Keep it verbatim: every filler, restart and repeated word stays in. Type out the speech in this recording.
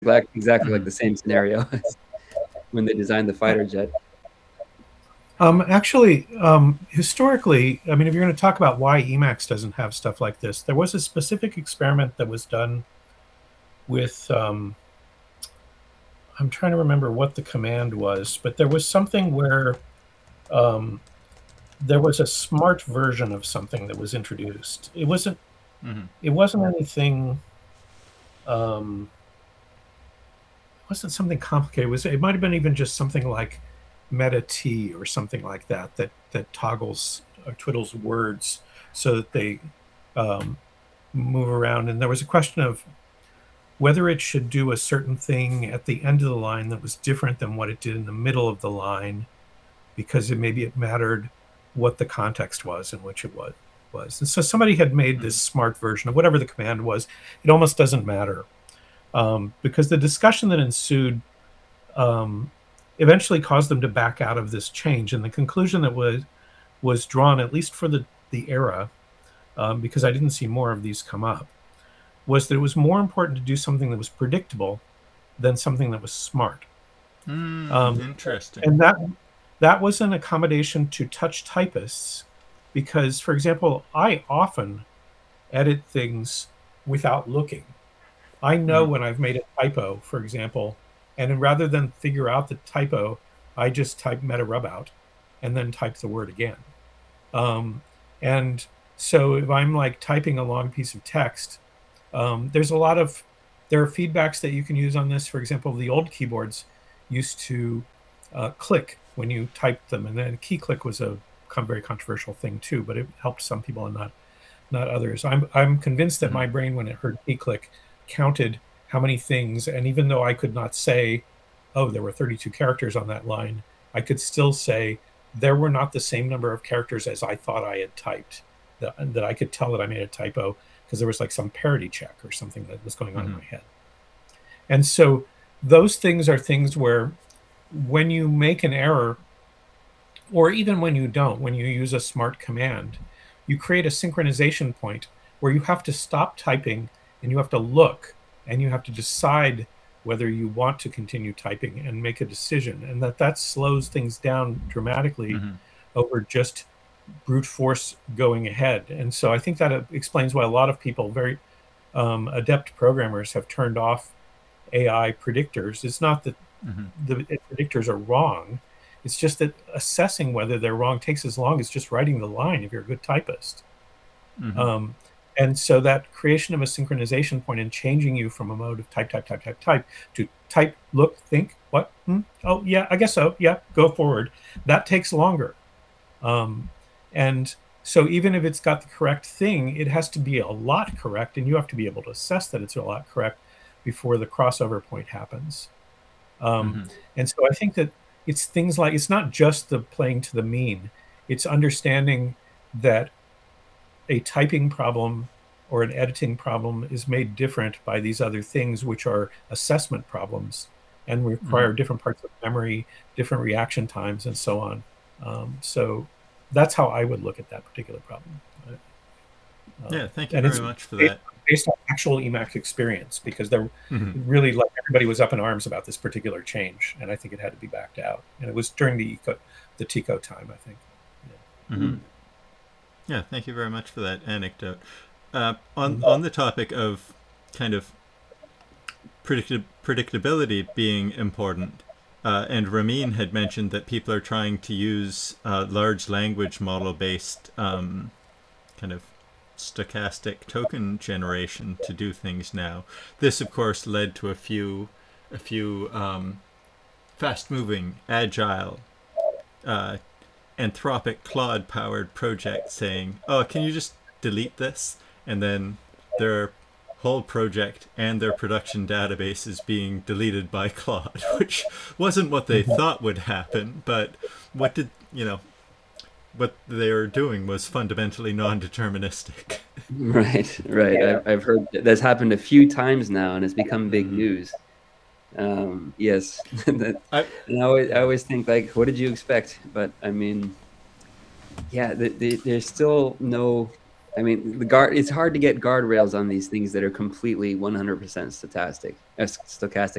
Black exactly like Mhm. the same scenario as when they designed the Uh fighter jet. Um, actually, um, historically, I mean, if you're gonna talk about why Emacs doesn't have stuff like this, there was a specific experiment that was done with, um I'm trying to remember what the command was, but there was something where, um, there was a smart version of something that was introduced. It wasn't Mhm. it wasn't anything, um it wasn't something complicated. It was it might have been even just something like meta T or something like that, that that toggles or twiddles words so that they, um, move around, and there was a question of whether it should do a certain thing at the end of the line that was different than what it did in the middle of the line, because it maybe it mattered what the context was in which it wa was. And so somebody had made this Mhm. smart version of whatever the command was. It almost doesn't matter, um, because the discussion that ensued, um, eventually caused them to back out of this change, and the conclusion that was was drawn, at least for the the era, um, because I didn't see more of these come up, was that it was more important to do something that was predictable than something that was smart. Mm, Um, interesting. and that that was an accommodation to touch typists because, for example, I often edit things without looking. I know Mhm. when I've made a typo, for example, and then rather than figure out the typo, I just type meta rub out and then type the word again. Um, and so if I'm like typing a long piece of text, um, there's a lot of there are feedbacks that you can use on this. For example, the old keyboards used to uh, click when you typed them, and then key click was a con- very controversial thing too, but it helped some people and not not others. I'm I'm convinced that Mhm. my brain, when it heard key click, counted how many things, and even though I could not say, "Oh, there were thirty-two characters on that line," I could still say there were not the same number of characters as I thought I had typed. That, that I could tell that I made a typo because there was like some parity check or something that was going on in my Mhm. head. And so those things are things where when you make an error, or even when you don't, when you use a smart command, you create a synchronization point where you have to stop typing and you have to look and you have to decide whether you want to continue typing and make a decision, and that that slows things down dramatically Mhm. over just brute force going ahead. And so I think that uh, explains why a lot of people, very um, adept programmers, have turned off A I predictors. It's not that Mhm. the predictors are wrong. It's just that assessing whether they're wrong takes as long as just writing the line if you're a good typist. Mhm. Um, and so that creation of a synchronization point and changing you from a mode of type, type, type, type, type to type, look, think, what? Hmm? Oh, yeah, I guess so. Yeah, go forward. That takes longer. Um, and so even if it's got the correct thing, it has to be a lot correct, and you have to be able to assess that it's a lot correct before the crossover point happens. Um, Mhm. and so I think that it's things like it's not just the playing to the mean, it's understanding that a typing problem or an editing problem is made different by these other things, which are assessment problems and require Mhm. different parts of memory, different reaction times, and so on. Um, so that's how I would look at that particular problem. Yeah, Um, thank you and very it's much for based, that. based on actual Emacs experience because they're Mhm. really like everybody was up in arms about this particular change, and I think it had to be backed out. And it was during the eco, the Tico time, I think. Mhm. Mm. Yeah, thank you very much for that anecdote. Uh, on Yeah. on the topic of kind of predict- predictability being important, uh, and Ramin had mentioned that people are trying to use uh, large language model based um, kind of stochastic token generation to do things now. This, of course, led to a few a few um, fast moving, agile, uh, Anthropic Claude powered projects saying, "Oh, can you just delete this?" And then their whole project and their production databases being deleted by Claude, which wasn't what they Mhm. thought would happen, but what did, you know, what they were doing was fundamentally non-deterministic. Right, right. Yeah. I've I've heard that's happened a few times now, and it's become big Mm-hmm. news. Um, yes, that, I and I always, I yeah. always think like, what did you expect? But I mean, yeah, the, the, there's still no. I mean, the guard. It's hard to get guardrails on these things that are completely one hundred percent stochastic. Uh, stochastic.